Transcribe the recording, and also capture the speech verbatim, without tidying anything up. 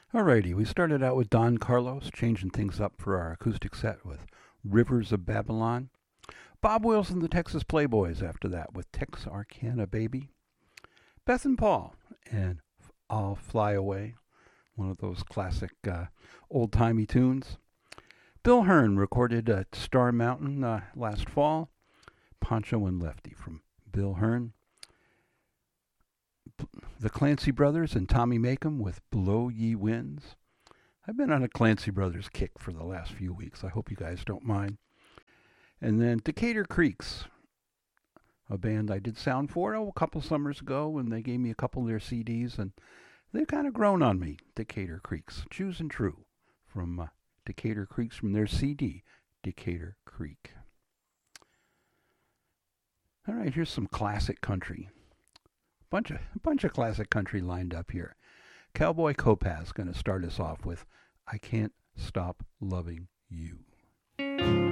Alrighty, we started out with Don Carlos, changing things up for our acoustic set with Rivers of Babylon. Bob Wills and the Texas Playboys after that with Texarkana Baby. Beth and Paul and I'll Fly Away, one of those classic uh, old timey tunes. Bill Hearn recorded at Star Mountain uh, last fall. Poncho and Lefty from Bill Hearn. The Clancy Brothers and Tommy Makem with Blow Ye Winds. I've been on a Clancy Brothers kick for the last few weeks. I hope you guys don't mind. And then Decatur Creeks, a band I did sound for oh, a couple summers ago, and they gave me a couple of their C Ds, and they've kind of grown on me. Decatur Creeks, Choose and True, from uh, Decatur Creeks from their C D, Decatur Creek. All right, here's some classic country. Bunch of bunch of classic country lined up here. Cowboy Copas going to start us off with "I Can't Stop Loving You."